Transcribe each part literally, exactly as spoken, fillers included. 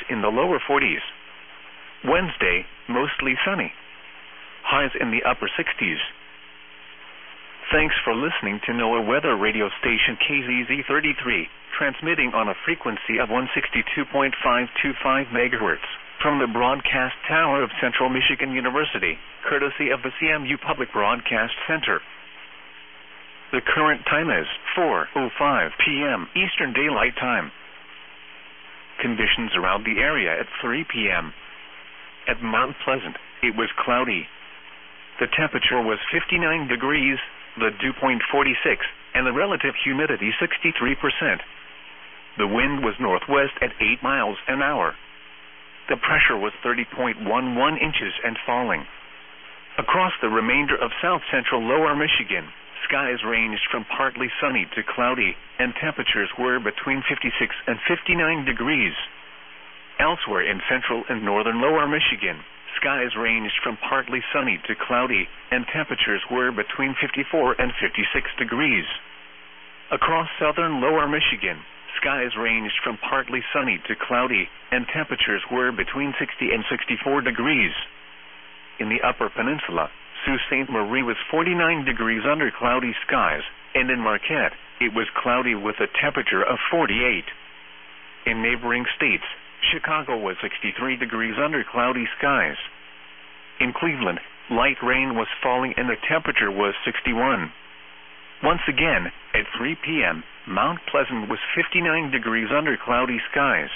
in the lower forties. Wednesday, mostly sunny. Highs in the upper sixties. Thanks for listening to NOAA weather radio station K Z Z thirty-three, transmitting on a frequency of one sixty-two point five two five megahertz from the broadcast tower of Central Michigan University, courtesy of the C M U Public Broadcast Center. The current time is four oh five p.m. Eastern Daylight Time. Conditions around the area at three p.m. At Mount Pleasant, it was cloudy. The temperature was fifty-nine degrees, the dew point forty-six, and the relative humidity sixty-three percent. The wind was northwest at eight miles an hour. The pressure was thirty point one one inches and falling. Across the remainder of south-central lower Michigan, skies ranged from partly sunny to cloudy, and temperatures were between fifty-six and fifty-nine degrees. Elsewhere in central and northern lower Michigan, skies ranged from partly sunny to cloudy, and temperatures were between fifty-four and fifty-six degrees. Across southern lower Michigan, skies ranged from partly sunny to cloudy, and temperatures were between sixty and sixty-four degrees. In the upper peninsula, Sault Ste. Marie was forty-nine degrees under cloudy skies, and in Marquette, it was cloudy with a temperature of forty-eight. In neighboring states, Chicago was sixty-three degrees under cloudy skies. In Cleveland, light rain was falling and the temperature was sixty-one. Once again, at three p.m., Mount Pleasant was fifty-nine degrees under cloudy skies.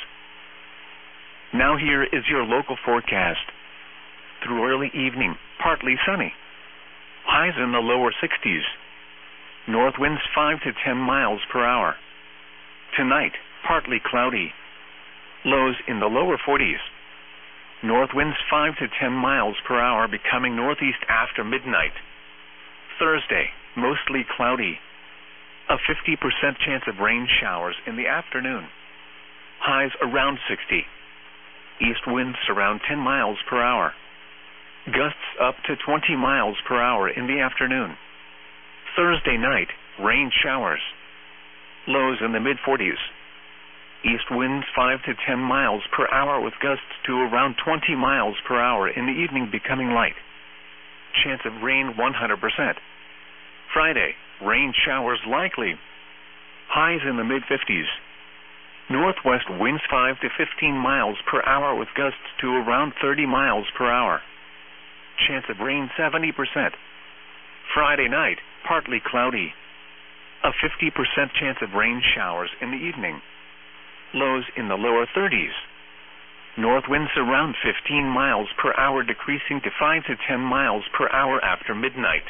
Now here is your local forecast. Through early evening, partly sunny. Highs in the lower sixties. North winds five to ten miles per hour. Tonight, partly cloudy. Lows in the lower forties. North winds five to ten miles per hour, becoming northeast after midnight. Thursday, mostly cloudy. A fifty percent chance of rain showers in the afternoon. Highs around sixty. East winds around ten miles per hour. Gusts up to twenty miles per hour in the afternoon. Thursday night, rain showers. Lows in the mid forties. East winds five to ten miles per hour with gusts to around twenty miles per hour in the evening, becoming light. Chance of rain one hundred percent. Friday, rain showers likely. Highs in the mid fifties. Northwest winds five to fifteen miles per hour with gusts to around thirty miles per hour. Chance of rain seventy percent. Friday night, partly cloudy. A fifty percent chance of rain showers in the evening. Lows in the lower thirties. North winds around fifteen miles per hour, decreasing to five to ten miles per hour after midnight.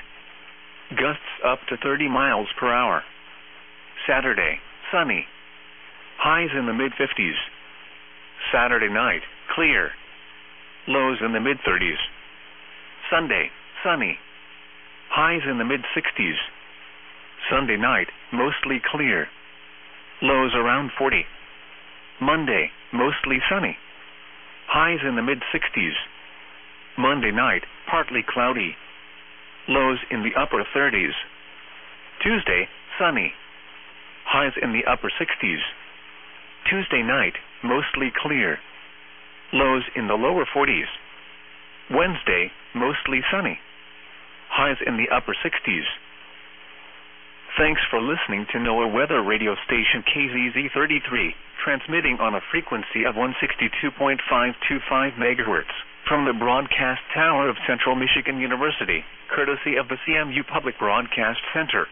Gusts up to thirty miles per hour. Saturday, sunny. Highs in the mid fifties. Saturday night, clear. Lows in the mid thirties. Sunday, sunny. Highs in the mid sixties. Sunday night, mostly clear. Lows around forty. Monday, mostly sunny. Highs in the mid sixties. Monday night, partly cloudy. Lows in the upper thirties. Tuesday, sunny. Highs in the upper sixties. Tuesday night, mostly clear. Lows in the lower forties. Wednesday, mostly sunny. Highs in the upper sixties. Thanks for listening to NOAA weather radio station K Z Z thirty-three, transmitting on a frequency of one sixty-two point five two five megahertz from the broadcast tower of Central Michigan University, courtesy of the C M U Public Broadcast Center.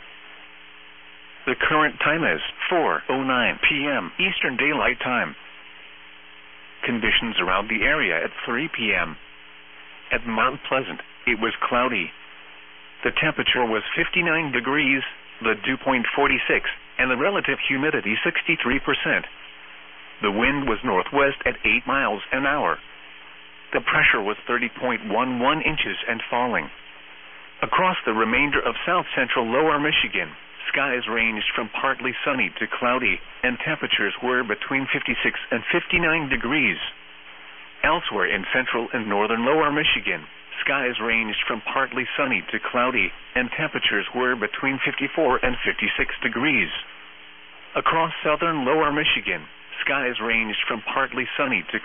The current time is four oh nine p.m. Eastern Daylight Time. Conditions around the area at three p.m. At Mount Pleasant, it was cloudy. The temperature was fifty-nine degrees, the dew point forty-six, and the relative humidity sixty-three percent. The wind was northwest at eight miles an hour. The pressure was thirty point one one inches and falling. Across the remainder of south-central lower Michigan, skies ranged from partly sunny to cloudy, and temperatures were between fifty-six and fifty-nine degrees. Elsewhere in central and northern lower Michigan, skies ranged from partly sunny to cloudy, and temperatures were between fifty-four and fifty-six degrees. Across southern lower Michigan, skies ranged from partly sunny to